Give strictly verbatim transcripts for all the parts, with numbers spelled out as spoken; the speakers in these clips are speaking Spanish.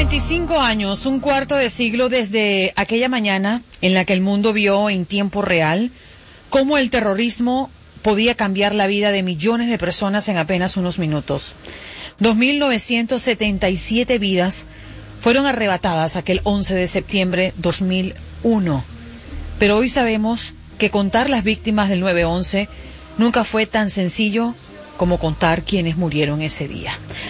veinticinco años, un cuarto de siglo desde aquella mañana en la que el mundo vio en tiempo real cómo el terrorismo podía cambiar la vida de millones de personas en apenas unos minutos. dos mil novecientas setenta y siete vidas fueron arrebatadas aquel once de septiembre de dos mil uno. Pero hoy sabemos que contar las víctimas del nueve once nunca fue tan sencillo como contar quienes murieron ese día.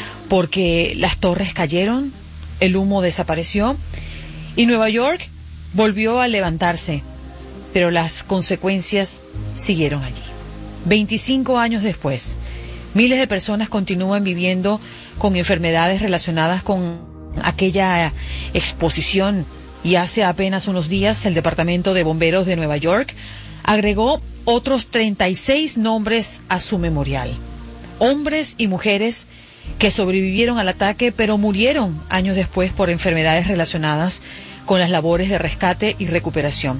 Porque las torres cayeron, el humo desapareció y Nueva York volvió a levantarse, pero las consecuencias siguieron allí. veinticinco años después, miles de personas continúan viviendo con enfermedades relacionadas con aquella exposición y hace apenas unos días el Departamento de Bomberos de Nueva York agregó otros treinta y seis nombres a su memorial. Hombres y mujeres que sobrevivieron al ataque, pero murieron años después por enfermedades relacionadas con las labores de rescate y recuperación.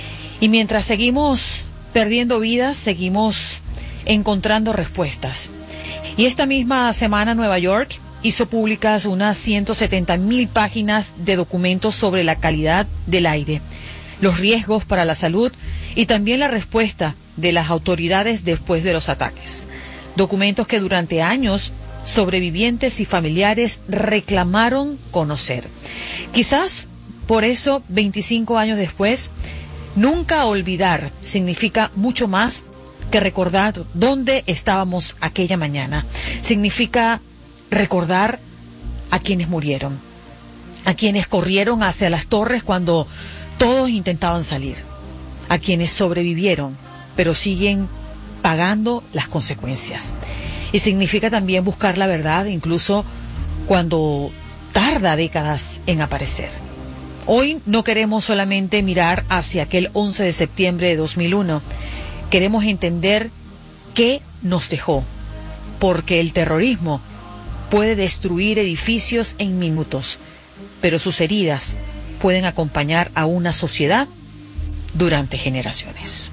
Y mientras seguimos perdiendo vidas, seguimos encontrando respuestas. Y esta misma semana Nueva York hizo públicas unas ciento setenta mil páginas de documentos sobre la calidad del aire, los riesgos para la salud y también la respuesta de las autoridades después de los ataques. Documentos que durante años sobrevivientes y familiares reclamaron conocer. Quizás por eso, veinticinco años después, nunca olvidar significa mucho más que recordar dónde estábamos aquella mañana. Significa recordar a quienes murieron, a quienes corrieron hacia las torres cuando todos intentaban salir, a quienes sobrevivieron, pero siguen pagando las consecuencias. Y significa también buscar la verdad, incluso cuando tarda décadas en aparecer. Hoy no queremos solamente mirar hacia aquel once de septiembre de dos mil uno. Queremos entender qué nos dejó, porque el terrorismo puede destruir edificios en minutos, pero sus heridas pueden acompañar a una sociedad durante generaciones.